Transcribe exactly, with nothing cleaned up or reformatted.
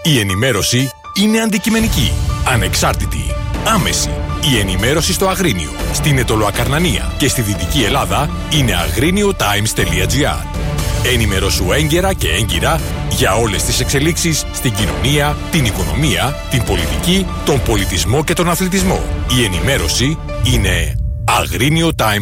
Η ενημέρωση είναι αντικειμενική, ανεξάρτητη, άμεση. Η ενημέρωση στο Αγρίνιο, στην Αιτωλοακαρνανία και στη Δυτική Ελλάδα είναι agriniotimes.gr. Ενημερώσου έγκαιρα και έγκυρα για όλες τις εξελίξεις στην κοινωνία, την οικονομία, την πολιτική, τον πολιτισμό και τον αθλητισμό. Η ενημέρωση είναι agriniotimes.